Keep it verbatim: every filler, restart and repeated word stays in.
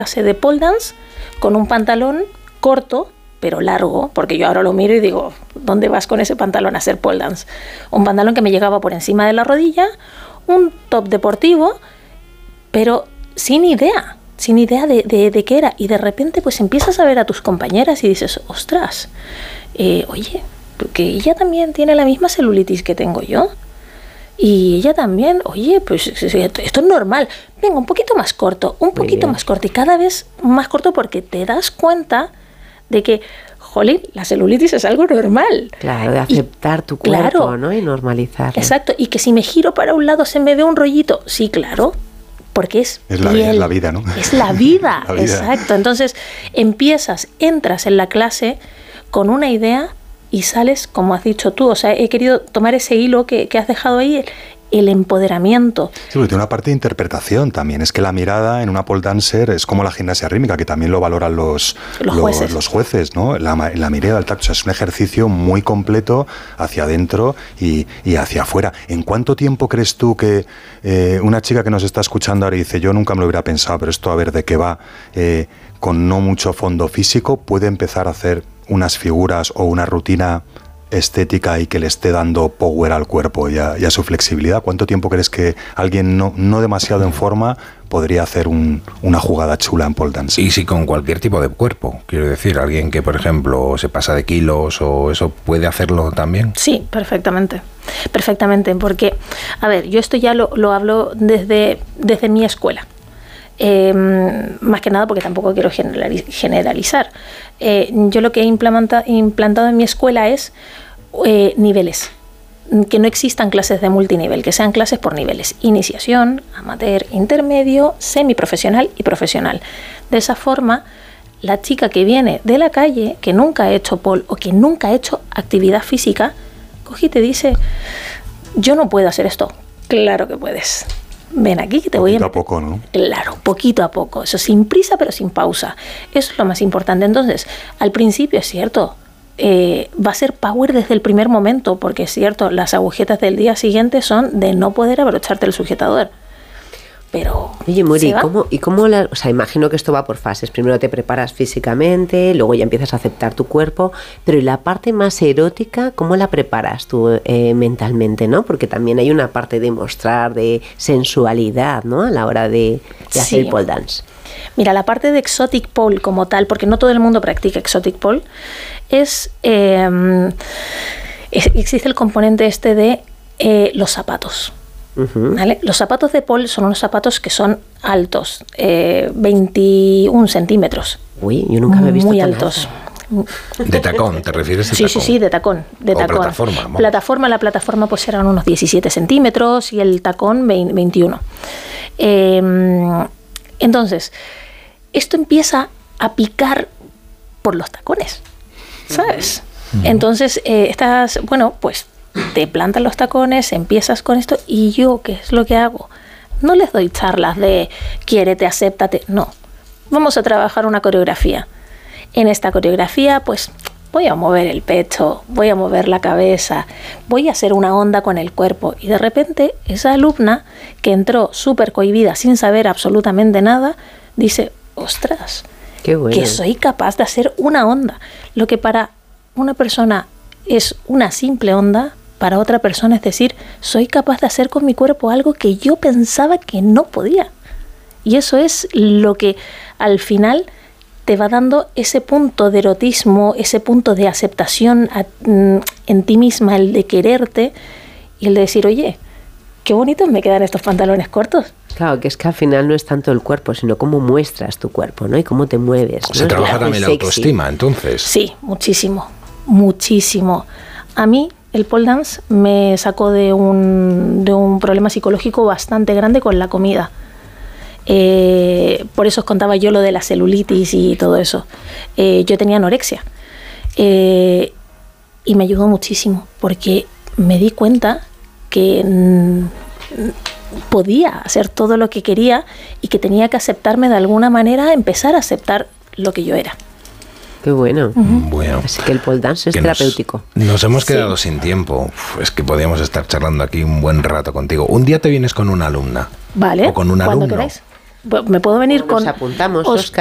clase de pole dance con un pantalón corto, pero largo, porque yo ahora lo miro y digo, ¿dónde vas con ese pantalón a hacer pole dance? Un pantalón que me llegaba por encima de la rodilla, un top deportivo, pero sin idea, sin idea de, de, de qué era. Y de repente pues empiezas a ver a tus compañeras y dices, ostras, eh, oye, que ella también tiene la misma celulitis que tengo yo. Y ella también, oye, pues esto es normal. Venga, un poquito más corto, un poquito más corto. Y cada vez más corto porque te das cuenta de que, jolín, la celulitis es algo normal. Claro, de aceptar y, tu cuerpo, claro, ¿no? Y normalizarlo. Exacto, y que si me giro para un lado se me ve un rollito. Sí, claro, porque es Es la, es la vida, ¿no? Es la vida, la vida, exacto. Entonces empiezas, entras en la clase con una idea y sales, como has dicho tú. O sea, he querido tomar ese hilo que, que has dejado ahí, el, el empoderamiento. Sí, porque tiene una parte de interpretación también. Es que la mirada en una pole dancer es como la gimnasia rítmica, que también lo valoran los, los, los jueces, los jueces, ¿no? La, la mirada, el tacto. O sea, es un ejercicio muy completo hacia adentro y, y hacia afuera. ¿En cuánto tiempo crees tú que eh, una chica que nos está escuchando ahora y dice, yo nunca me lo hubiera pensado, pero esto a ver de qué va, eh, con no mucho fondo físico, puede empezar a hacer unas figuras o una rutina estética y que le esté dando power al cuerpo y a, y a su flexibilidad? ¿Cuánto tiempo crees que alguien no, no demasiado en forma podría hacer un, una jugada chula en pole dance? Y si con cualquier tipo de cuerpo, quiero decir, alguien que por ejemplo se pasa de kilos o eso, ¿puede hacerlo también? Sí, perfectamente, perfectamente, porque, a ver, yo esto ya lo, lo hablo desde, desde mi escuela. Eh, más que nada porque tampoco quiero generalizar. Eh, yo lo que he implanta, implantado en mi escuela es eh, niveles, que no existan clases de multinivel, que sean clases por niveles: iniciación, amateur, intermedio, semiprofesional y profesional. De esa forma, la chica que viene de la calle, que nunca ha hecho pole o que nunca ha hecho actividad física, coge y te dice, yo no puedo hacer esto. Claro que puedes. Ven aquí que te voy a... Poquito a poco, ¿no? Claro, poquito a poco. Eso sin prisa pero sin pausa. Eso es lo más importante. Entonces, al principio es cierto, eh, va a ser power desde el primer momento, porque es cierto, las agujetas del día siguiente son de no poder abrocharte el sujetador. Pero... Oye, Muri, ¿y cómo, y cómo la, o sea, imagino que esto va por fases. Primero te preparas físicamente, luego ya empiezas a aceptar tu cuerpo, pero ¿y la parte más erótica, cómo la preparas tú eh, mentalmente, no? Porque también hay una parte de mostrar, de sensualidad, ¿no? A la hora de, de hacer sí. pole dance. Mira, la parte de exotic pole como tal, porque no todo el mundo practica exotic pole, es, eh, es existe el componente este de eh, los zapatos. Uh-huh. ¿Vale? Los zapatos de pole son unos zapatos que son altos, eh, veintiún centímetros. Uy, yo nunca me he visto muy tan altos. ¿De tacón? ¿Te refieres a sí, tacón? Sí, sí, de tacón. De o tacón. plataforma. Vamos. Plataforma, la plataforma pues eran unos diecisiete centímetros y el tacón veintiuno. Eh, entonces, esto empieza a picar por los tacones, ¿sabes? Uh-huh. Entonces, eh, estás, bueno, pues te plantan los tacones, empiezas con esto y yo, ¿qué es lo que hago? No les doy charlas de quiérete, acéptate, no. Vamos a trabajar una coreografía. En esta coreografía, pues voy a mover el pecho, voy a mover la cabeza, voy a hacer una onda con el cuerpo. Y de repente, esa alumna que entró súper cohibida, sin saber absolutamente nada, dice, ostras, qué bueno, que soy capaz de hacer una onda. Lo que para una persona es una simple onda, para otra persona es decir, soy capaz de hacer con mi cuerpo algo que yo pensaba que no podía. Y eso es lo que al final te va dando ese punto de erotismo, ese punto de aceptación a, mm, en ti misma, el de quererte y el de decir, oye, qué bonitos me quedan estos pantalones cortos. Claro, que es que al final no es tanto el cuerpo, sino cómo muestras tu cuerpo, ¿no? Y cómo te mueves, ¿no? Se trabaja claro, también la sexy. autoestima, entonces. Sí, muchísimo, muchísimo. A mí el pole dance me sacó de un, de un problema psicológico bastante grande con la comida. Eh, por eso os contaba yo lo de la celulitis y todo eso. Eh, yo tenía anorexia eh, y me ayudó muchísimo porque me di cuenta que mm, podía hacer todo lo que quería y que tenía que aceptarme de alguna manera, empezar a aceptar lo que yo era. Qué bueno. Uh-huh. Bueno. Así que el pole dance es nos, terapéutico. Nos hemos quedado sí. sin tiempo. Uf, es que podíamos estar charlando aquí un buen rato contigo. Un día te vienes con una alumna. Vale. O con un cuando alumno. queráis. Me puedo venir Nos con... apuntamos, os- Óscar.